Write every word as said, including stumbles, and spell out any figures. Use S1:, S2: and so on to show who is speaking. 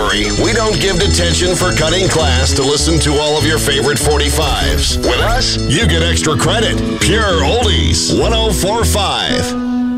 S1: worry, we don't give detention for cutting class to listen to all of your favorite forty-fives. With us, you get extra credit. Pure Oldies, one oh four point five.